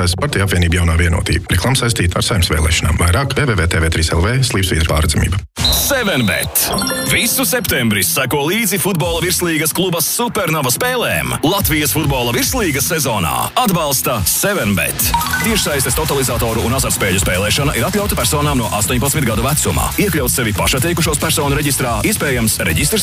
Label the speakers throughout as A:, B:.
A: Saimnieciskās partija apvienība Jaunā vienotība. Reklama saistīta ar Saimnes vēlēšanām. Vairāk www.tv3lv/redzamība.
B: 7bet. Visu septembri seko līdzi futbola virslīgas kluba Supernova spēlēm. Latvijas futbola virslīgas sezonā atbalsta 7bet. Tiešsaistes totalizatoru un azartspēļu spēlēšana ir atļauta personām no 18 gadu vecumā. Iekļaut sevi pašatteikušos personu reģistrā, iespējams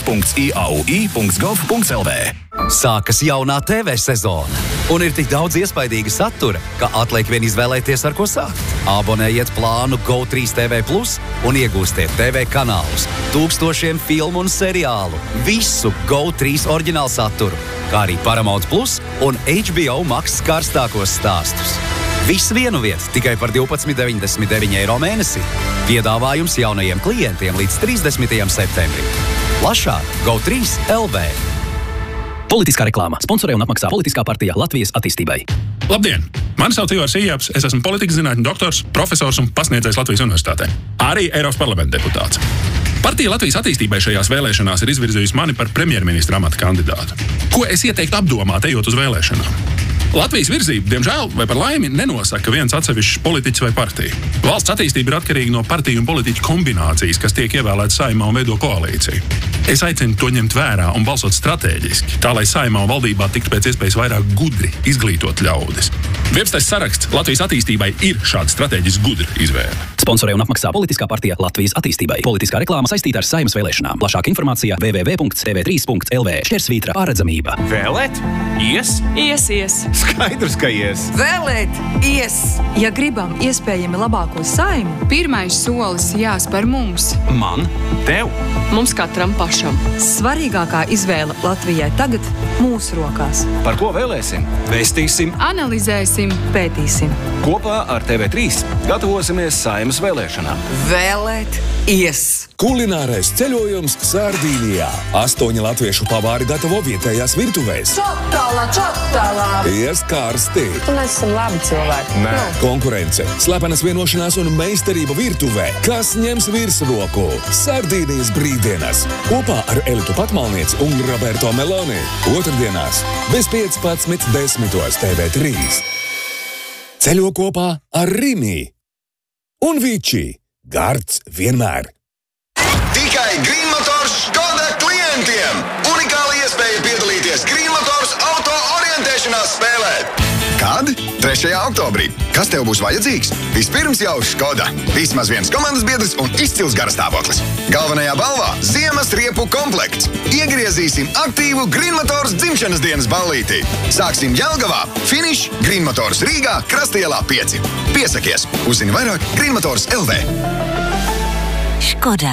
B: reģistrs.iau.gov.lv.
C: Sākas jaunā TV sezona, un ir tik daudz iespaidīga satura, ka atliek vien izvēlēties, ar ko sākt. Abonējiet plānu GO3 TV Plus un iegūstiet TV kanālus, tūkstošiem filmu un seriālu, visu GO3 oriģinālu saturu, kā arī Paramount Plus un HBO Max karstākos stāstus. Viss vienu vietu tikai par 12,99 eiro mēnesī. Piedāvājums jaunajiem klientiem līdz 30. septembrim. Plašāk GO3 LV.
D: Politiskā reklāma. Sponsorē un apmaksā politiskā partija Latvijas attīstībai.
E: Labdien! Mani sauc Ivars Ījāps, es esmu politikas zinātņu doktors, profesors un pasniedzējs Latvijas universitātē. Arī Eiropas parlamenta deputāts. Partija Latvijas attīstībai šajās vēlēšanās ir izvirzījusi mani par premjerministra amata kandidātu. Ko es ieteiktu apdomāt, ejot uz vēlēšanām? Latvijas virzība, diemžēl, vai par laimi, nenosaka viens atsevišķs politiķis vai partija. Valsts attīstība ir atkarīga no partiju un politiķu kombinācijas, kas tiek ievēlētas Saeimā un veido koalīciju. Es aicinu to ņemt vērā un balsot strateģiski, tā lai Saeimā un valdībā tiktu pēc iespējas vairāk gudri izglītot ļaudis. Viepstais saraksts Latvijas attīstībai ir šāda strateģiski gudra izvēle.
D: Sponsorē un apmaksā politiskā partija Latvijas attīstībai. Politiskā reklāma saistīta ar Saeimas vēlēšanām. Plašāka informācija www.tv3.lv/redzamība.
F: Vēlēt? Ies?
G: Ies.
F: Skaidrs, ka ies.
G: Vēlēt? Ies. Ja gribam iespējami labāko Saimu,
H: pirmais solis jāspēr mums.
F: Man? Tev?
H: Mums katram pašam.
G: Svarīgākā izvēle Latvijai tagad mūsu rokās.
F: Par ko vēlēsim? Vēstīsim,
H: Analizēsim,
G: Pētīsim.
F: kopā ar TV3 gatavosimies Saeimas vēlēšanām.
G: Vēlēt? Ies.
I: Kulinārais ceļojums Sardīnijā. 8 latviešu pavāri gatavo vietējās virtuvēs.
G: Čotala!
I: Ies karsti.
G: Mēs esam labi cilvēki.
I: Nē. Konkurence, slepenas vienošanās un meistarība virtuvē. Kas ņems virsroku? Sardīnijas brīvdienas. Kopā ar Elitu Patmalnieci un Roberto Meloni. Otrdienās bez 15:10 TV3. Ceļo kopā ar Rimi. Un Vičī. Gards vienmēr.
J: Tikai Green Motors Škoda klientiem! Unikāla iespēja piedalīties Green Motors auto orientēšanās spēlē. Kad? 3. oktobrī. Kas tev būs vajadzīgs? Vispirms jau Škoda. Vismaz viens komandas biedrs un izcils garastāvoklis. Galvenajā balvā ziemas riepu komplekts. Iegriezīsim aktīvu Green Motors dzimšanas dienas ballītī. Sāksim Jelgavā, finiš Green Motors Rīgā, Krastielā 5. Piesakies! Uzzini vairāk Green Motors LV.
K: Škoda.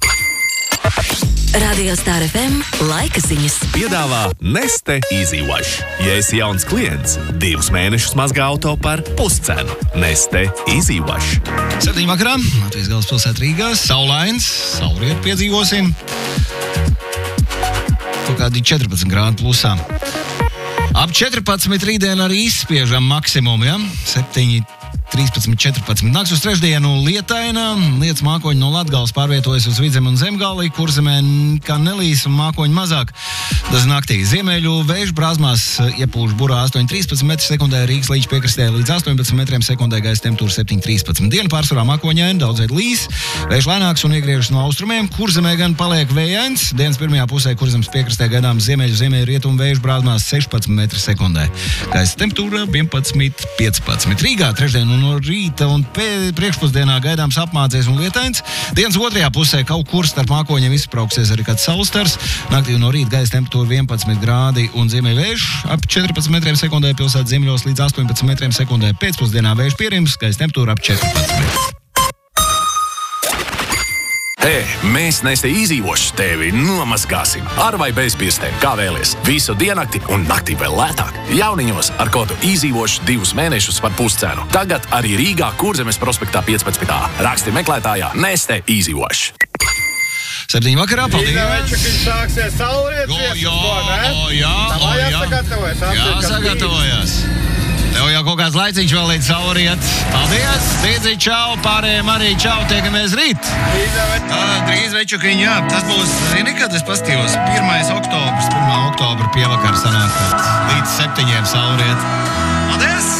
K: Radio Star FM laika ziņas.
L: Piedāvā Neste Easy Wash. Ja esi jauns klients, 2 mēnešus mazgā auto par puscenu. Neste Easy Wash.
M: 7 vakarā, Latvijas galvaspilsēta Rīgā, saulains, saulriet piedzīvosim. Kaut kādi 14 grādi plusā. Ap 14 rītdien arī izspiežam maksimumu, ja? 7, 13, 14. Nakts uz trešdienu lietaina, lietas mākoņi no Latgales pārvietojas uz Vidzemi un Zemgali, Kurzemē kā nelīs un mākoņi mazāk. Tas naktī ziemeļu vēju brāzmās iepūš burā 8,13 m/sekundē, Rīgas līča piekrastē līdz 18 m/sekundē, gaisa temperatūra 7,13. Diena pārsvarā mākoņaina, daudz viet līs, vējš lēnāks un iegriežas no austrumiem. Kurzemē gan paliek vējains. Dienas pirmajā pusē Kurzemes piekrastē gaidām ziemeļu rietumu vēju brāzmās 16 m/sekundē. Gaisa temperatūra 11,15. Rīgā trešdien no rīta un priekšpusdienā gaidāms apmācies un lietains. Dienas otrajā pusē kaut kur starp mākoņiem izbrauksies arī kāds saulstars. Naktī no rīta gaisa temperatūra 11 grādi un ziemeļvējš ap 14 m/sekundē, pilsētas ziemeļos līdz 18 m/sekundē. Pēcpusdienā vējš pierims, gaisa temperatūra ap 14.
B: Hei, mēs Neste Easy Wash tevi nomazgāsim. Ar vai bez pirstēm, kā vēlies. Visu diennakti un naktī vēl lētāk. Jauniņos ar kodu Easy Wash 2 mēnešus par puscenu. Tagad arī Rīgā, Kurzemes prospektā 15. Raksti meklētājā Neste Easy Wash.
M: 7 vakarā, paldies!
N: Viņš sāksies saulrietis
M: Jāsagatavojas. Tev jau kaut kāds laiciņš vēl līdz saulriet. Paldies! Tīdzi, čau! Pārējiem arī čau! Tiekamies rīt! Drīz večukiņi, jā. Tas būs, zini, kad es pastījos 1. oktobrs, 1. oktobra pievakar sanāk līdz 7 saulriet. Paldies!